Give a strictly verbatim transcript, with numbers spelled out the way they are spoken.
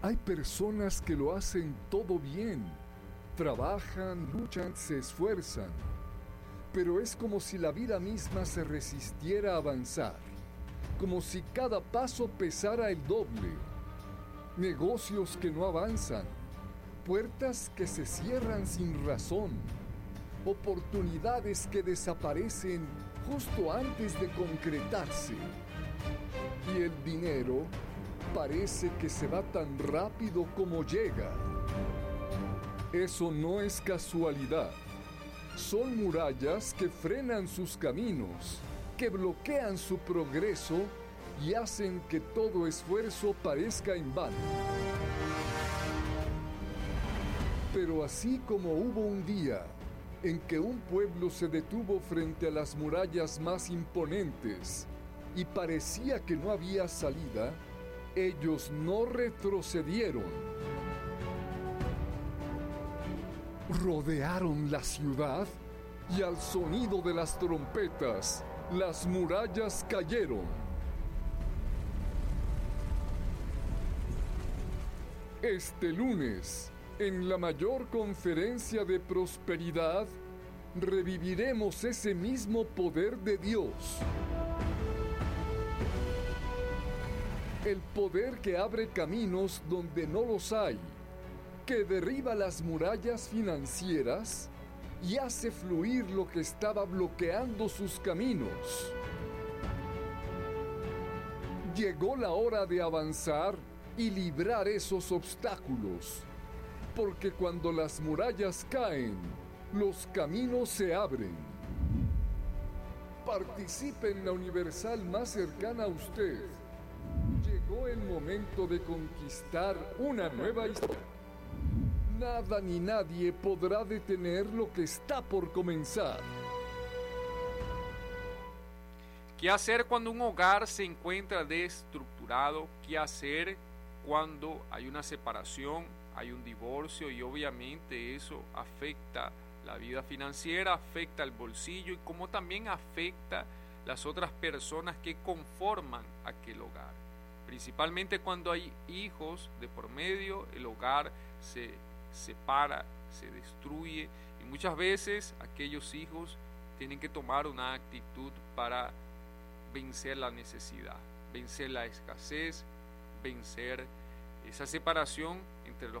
Hay personas que lo hacen todo bien, trabajan, luchan, se esfuerzan, pero es como si la vida misma se resistiera a avanzar, como si cada paso pesara el doble. Negocios que no avanzan, puertas que se cierran sin razón, oportunidades que desaparecen justo antes de concretarse. Y el dinero parece que se va tan rápido como llega. Eso no es casualidad. Son murallas que frenan sus caminos, que bloquean su progreso y hacen que todo esfuerzo parezca en vano. Pero así como hubo un día en que un pueblo se detuvo frente a las murallas más imponentes y parecía que no había salida, ellos no retrocedieron. Rodearon la ciudad y al sonido de las trompetas, las murallas cayeron. Este lunes, en la mayor conferencia de prosperidad, reviviremos ese mismo poder de Dios. El poder que abre caminos donde no los hay, que derriba las murallas financieras y hace fluir lo que estaba bloqueando sus caminos. Llegó la hora de avanzar y librar esos obstáculos, porque cuando las murallas caen, los caminos se abren. Participe en la universal más cercana a usted. Llegó el momento de conquistar una nueva historia. Nada ni nadie podrá detener lo que está por comenzar. ¿Qué hacer cuando un hogar se encuentra desestructurado? ¿Qué hacer cuando hay una separación, hay un divorcio y obviamente eso afecta la vida financiera, afecta el bolsillo y como también afecta las otras personas que conforman aquel hogar? Principalmente cuando hay hijos de por medio, el hogar se separa, se destruye y muchas veces aquellos hijos tienen que tomar una actitud para vencer la necesidad, vencer la escasez, vencer esa separación entre los